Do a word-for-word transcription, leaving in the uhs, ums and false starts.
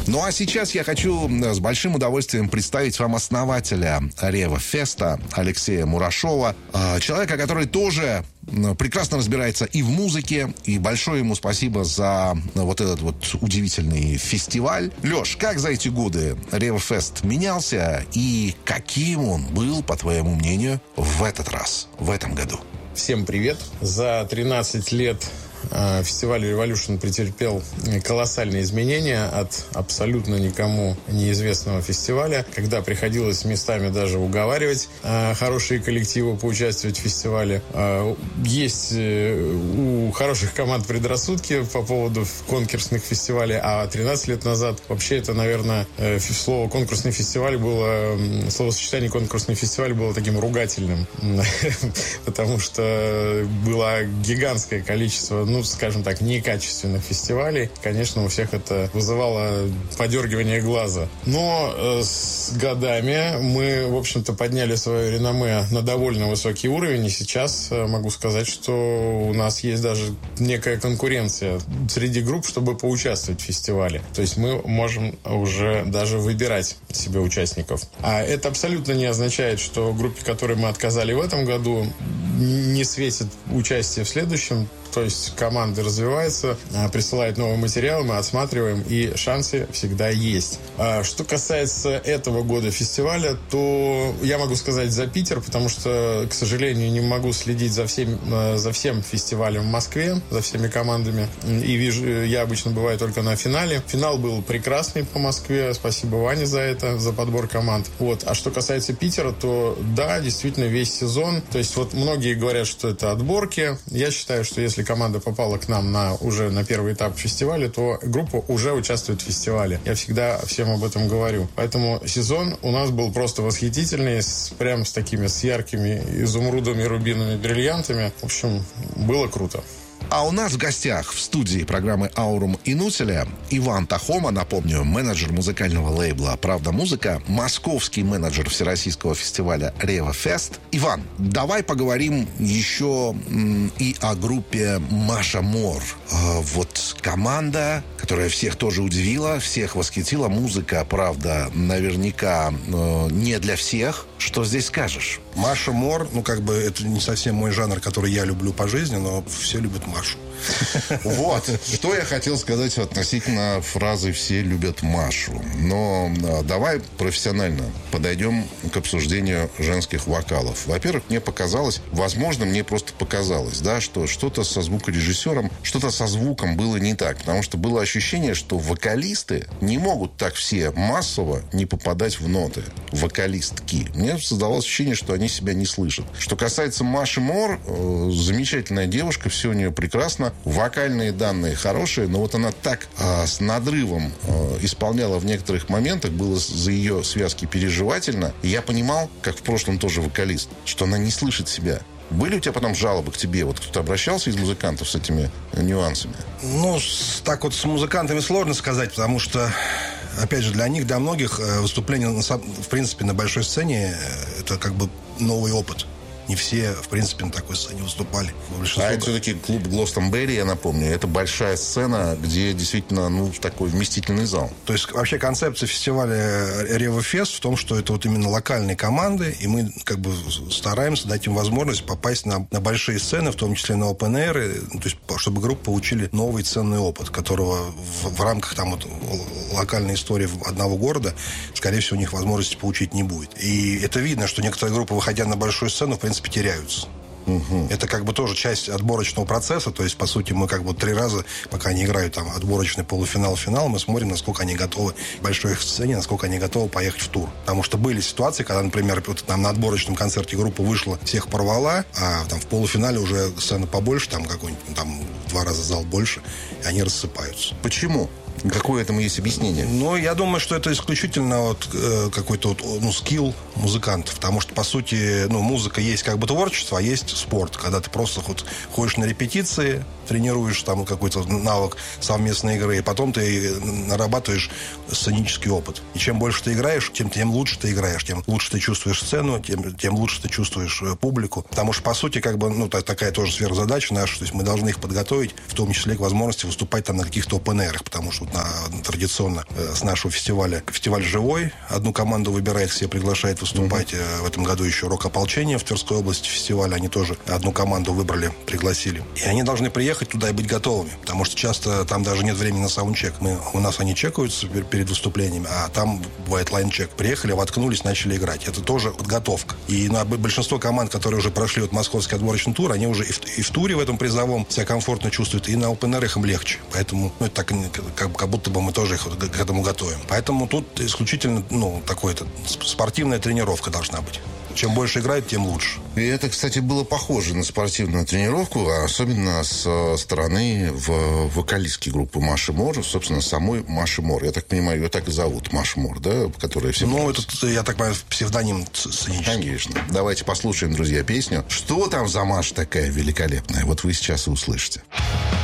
Ну а сейчас я хочу с большим удовольствием представить вам основателя Рева Феста Алексея Мурашова. Человека, который тоже прекрасно разбирается и в музыке, и большое ему спасибо за вот этот вот удивительный фестиваль. Леш, как за эти годы Рева Фест менялся и каким он был, по твоему мнению, в этот раз, в этом году? Всем привет! За тринадцать лет фестиваль Revolution претерпел колоссальные изменения от абсолютно никому неизвестного фестиваля, когда приходилось местами даже уговаривать хорошие коллективы поучаствовать в фестивале. Есть у хороших команд предрассудки по поводу конкурсных фестивалей, а тринадцать лет назад вообще это, наверное, слово «конкурсный фестиваль» было, словосочетание «конкурсный фестиваль» было таким ругательным, потому что было гигантское количество, ну, скажем так, некачественных фестивалей. Конечно, у всех это вызывало подергивание глаза. Но э, с годами мы, в общем-то, подняли свое реноме на довольно высокий уровень. И сейчас э, могу сказать, что у нас есть даже некая конкуренция среди групп, чтобы поучаствовать в фестивале. То есть мы можем уже даже выбирать себе участников. А это абсолютно не означает, что группе, которой мы отказали в этом году, не светит участие в следующем. То есть команда развивается, присылает новый материал, мы отсматриваем, и шансы всегда есть. Что касается этого года фестиваля, то я могу сказать за Питер, потому что, к сожалению, не могу следить за всем, за всем фестивалем в Москве, за всеми командами. И вижу, я обычно бываю только на финале. Финал был прекрасный по Москве. Спасибо Ване за это, за подбор команд. Вот. А что касается Питера, то да, действительно, весь сезон. То есть вот многие говорят, что это отборки. Я считаю, что если команда попала к нам на, уже на первый этап фестиваля, то группа уже участвует в фестивале. Я всегда всем об этом говорю. Поэтому сезон у нас был просто восхитительный, с, прям с такими, с яркими изумрудами, рубинами, бриллиантами. В общем, было круто. А у нас в гостях в студии программы «Аурум Инутиля» Иван Тахома, напомню, менеджер музыкального лейбла «Правда Музыка», московский менеджер всероссийского фестиваля «Рева Фест». Иван, давай поговорим еще м, и о группе «Маша Мор». Э, вот команда, которая всех тоже удивила, всех восхитила. Музыка, правда, наверняка э, не для всех. Что здесь скажешь? Маша Мор, ну, как бы, это не совсем мой жанр, который я люблю по жизни, но все любят Машу. Вот, что я хотел сказать относительно фразы «все любят Машу». Но давай профессионально подойдем к обсуждению женских вокалов. Во-первых, мне показалось, возможно, мне просто показалось, да, что что-то со звукорежиссером, что-то со звуком было не так. Потому что было ощущение, что вокалисты не могут так все массово не попадать в ноты. Вокалистки. Мне создавалось ощущение, что они себя не слышат. Что касается Маши Мор, э, замечательная девушка, все у нее прекрасно. Вокальные данные хорошие, но вот она так э, с надрывом э, исполняла в некоторых моментах, было за ее связки переживательно. И я понимал, как в прошлом тоже вокалист, что она не слышит себя. Были у тебя потом жалобы к тебе? Вот кто-то обращался из музыкантов с этими нюансами? Ну, с, так вот с музыкантами сложно сказать, потому что, опять же, для них, для многих выступление, в принципе, на большой сцене – это как бы новый опыт. Не все, в принципе, на такой сцене выступали. А это все-таки клуб Глостонберри, я напомню. Это большая сцена, где действительно, ну, такой вместительный зал. То есть вообще концепция фестиваля Рева Фест в том, что это вот именно локальные команды, и мы как бы стараемся дать им возможность попасть на, на большие сцены, в том числе на open air, то есть чтобы группы получили новый ценный опыт, которого в, в рамках там вот локальной истории одного города, скорее всего, у них возможности получить не будет. И это видно, что некоторые группы, выходя на большую сцену, в принципе, теряются. Угу. Это как бы тоже часть отборочного процесса. То есть, по сути, мы как бы три раза, пока они играют там отборочный полуфинал, финал, мы смотрим, насколько они готовы к большой сцене, насколько они готовы поехать в тур. Потому что были ситуации, когда, например, вот, там, на отборочном концерте группа вышла, всех порвала, а там в полуфинале уже сцена побольше, там какой-нибудь, там в два раза зал больше, и они рассыпаются. Почему? Какое этому есть объяснение? Ну, я думаю, что это исключительно вот, э, какой-то вот, ну, скилл музыкантов. Потому что, по сути, ну, музыка есть как бы творчество, а есть спорт. Когда ты просто вот ходишь на репетиции, тренируешь там какой-то навык совместной игры, и потом ты нарабатываешь сценический опыт. И чем больше ты играешь, тем, тем лучше ты играешь, тем лучше ты чувствуешь сцену, тем, тем лучше ты чувствуешь публику. Потому что, по сути, как бы, ну, такая тоже сверхзадача наша. То есть мы должны их подготовить, в том числе к возможности выступать там на каких-то open-air'ах. Потому что на, традиционно с нашего фестиваля. Фестиваль живой. Одну команду выбирает, все приглашает выступать. Mm-hmm. В этом году еще «Рок-ополчение» в Тверской области фестиваля. Они тоже одну команду выбрали, пригласили. И они должны приехать туда и быть готовыми. Потому что часто там даже нет времени на саундчек. Мы, у нас они чекаются перед выступлениями, а там бывает лайн-чек. Приехали, воткнулись, начали играть. Это тоже подготовка. И ну, большинство команд, которые уже прошли вот московский отборочный тур, они уже и в, и в туре в этом призовом себя комфортно чувствуют, и на опен-эйр их им легче. Поэтому ну, это так, как, как будто бы мы тоже их вот к этому готовим. Поэтому тут исключительно ну, такой-то спортивная тренировка должна быть. Чем больше играет, тем лучше. И это, кстати, было похоже на спортивную тренировку, особенно с стороны вокалистки группы Маши Мор, собственно, самой Маши Мор. Я так понимаю, ее так и зовут, Маша Мор, да? Которая все ну, это, я так понимаю, псевдоним сценический. Конечно. Давайте послушаем, друзья, песню. Что там за Маша такая великолепная? Вот вы сейчас и услышите.